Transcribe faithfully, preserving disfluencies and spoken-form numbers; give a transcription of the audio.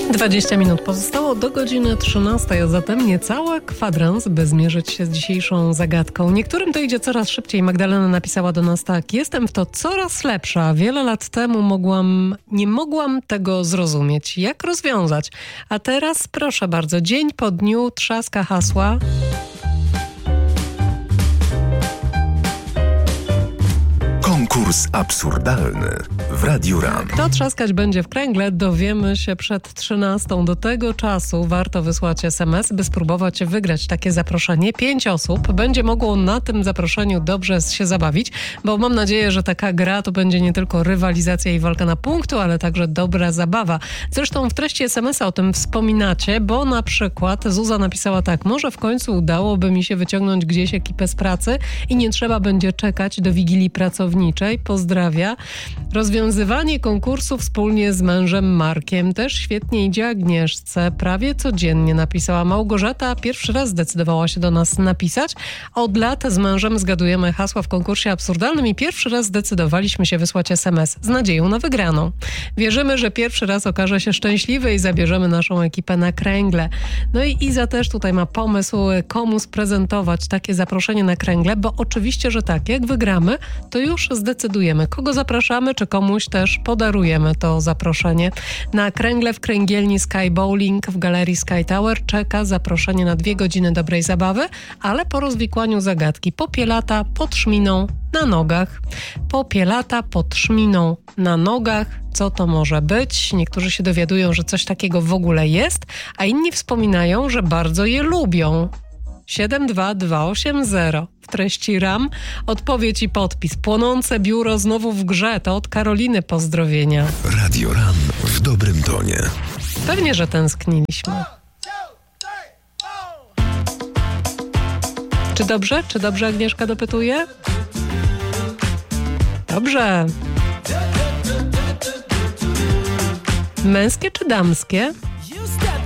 dwadzieścia minut pozostało do godziny trzynastej, a zatem niecały kwadrans, by zmierzyć się z dzisiejszą zagadką. Niektórym to idzie coraz szybciej. Magdalena napisała do nas tak: jestem w to coraz lepsza. Wiele lat temu mogłam, nie mogłam tego zrozumieć. Jak rozwiązać? A teraz proszę bardzo, dzień po dniu trzaska hasła. Konkurs absurdalny w Radiu RAM. Kto trzaskać będzie w kręgle, dowiemy się przed trzynastą. Do tego czasu warto wysłać es em es, by spróbować wygrać takie zaproszenie. Pięć osób będzie mogło na tym zaproszeniu dobrze się zabawić, bo mam nadzieję, że taka gra to będzie nie tylko rywalizacja i walka na punktu, ale także dobra zabawa. Zresztą w treści es em es a o tym wspominacie, bo na przykład Zuza napisała tak: może w końcu udałoby mi się wyciągnąć gdzieś ekipę z pracy i nie trzeba będzie czekać do wigilii pracowniczej. Pozdrawia. Rozwiązywanie konkursu wspólnie z mężem Markiem też świetnie idzie Agnieszce. Prawie codziennie, napisała Małgorzata. Pierwszy raz zdecydowała się do nas napisać. Od lat z mężem zgadujemy hasła w konkursie absurdalnym i pierwszy raz zdecydowaliśmy się wysłać es em es z nadzieją na wygraną. Wierzymy, że pierwszy raz okaże się szczęśliwy i zabierzemy naszą ekipę na kręgle. No i Iza też tutaj ma pomysł, komu sprezentować takie zaproszenie na kręgle, bo oczywiście, że tak, jak wygramy, to już zdecydujemy, kogo zapraszamy, czy komuś też podarujemy to zaproszenie. Na kręgle w kręgielni Sky Bowling w Galerii Sky Tower czeka zaproszenie na dwie godziny dobrej zabawy, ale po rozwikłaniu zagadki popielata pod szminą na nogach. Popielata pod szminą na nogach. Co to może być? Niektórzy się dowiadują, że coś takiego w ogóle jest, a inni wspominają, że bardzo je lubią. siedem dwa dwa osiem zero. W treści RAM odpowiedź i podpis. Płonące biuro znowu w grze. To od Karoliny pozdrowienia. Radio RAM w dobrym tonie. Pewnie, że tęskniliśmy. Czy dobrze? Czy dobrze Agnieszka dopytuje? Dobrze. Męskie czy damskie?